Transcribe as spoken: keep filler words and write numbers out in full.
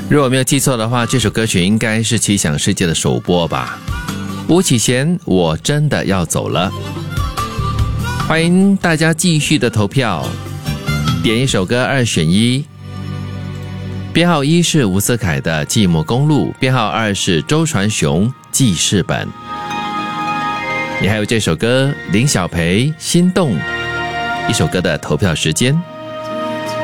如果没有记错的话，这首歌曲应该是奇想世界的首播吧。吴启贤，我真的要走了。欢迎大家继续的投票，点一首歌二选一。编号一是吴思凯的《寂寞公路》，编号二是周传雄《记事本》。你还有这首歌林小培《心动》，一首歌的投票时间。